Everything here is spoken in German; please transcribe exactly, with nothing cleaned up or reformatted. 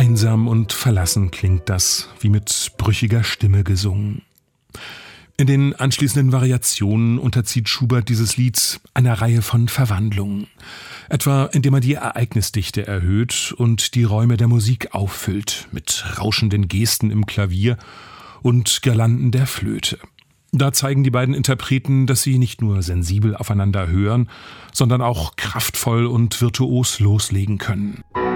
Einsam und verlassen klingt das, wie mit brüchiger Stimme gesungen. In den anschließenden Variationen unterzieht Schubert dieses Lied einer Reihe von Verwandlungen, etwa indem er die Ereignisdichte erhöht und die Räume der Musik auffüllt mit rauschenden Gesten im Klavier und Girlanden der Flöte. Da zeigen die beiden Interpreten, dass sie nicht nur sensibel aufeinander hören, sondern auch kraftvoll und virtuos loslegen können.